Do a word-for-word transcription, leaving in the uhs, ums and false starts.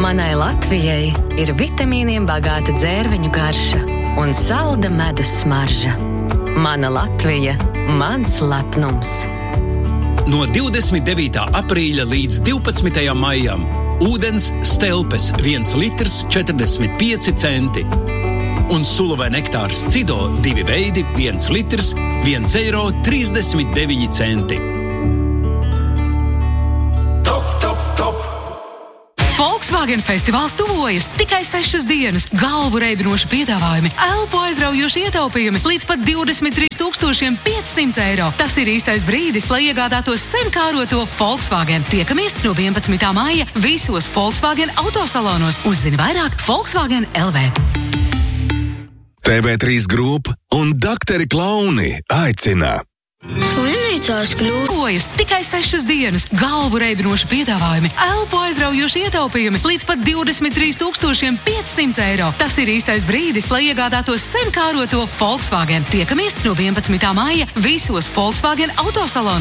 Manai Latvijai ir vitamīniem bagāta dzērveņu garša un salda medus smarža. Mana Latvija, mans lepnums. No divdesmit devītā aprīļa līdz divpadsmitajam maijam ūdens Stelpes viens litrs četrdesmit pieci centi. Un sula vai nektārs Cido divi veidi viens litrs viens eiro trīsdesmit deviņi centi. Volkswagen festivāls tuvojas. Tikai sešas dienas, galvu reibinoši piedāvājumi, elpu aizraujoši ietaupījumi līdz pat divdesmit trīs tūkstoši piecsimt eiro. Tas ir īstais brīdis, lai iegādātos sen kāroto Volkswagen. Tiekamies no vienpadsmitā maija visos Volkswagen autosalonos. Uzzini vairāk Volkswagen L V. T V trīs Group un Dakteri Klauni aicina. Slimnīcās kļūst. Tikai sešas dienas, galvu reibinoši piedāvājumi, elpu aizraujoši ietaupījumi līdz pat divdesmit trīs tūkstoši piecsimt eiro. Tas ir īstais brīdis, lai iegādātos sen kāroto Volkswagen. Tiekamies no vienpadsmitā maija visos Volkswagen autosalonos.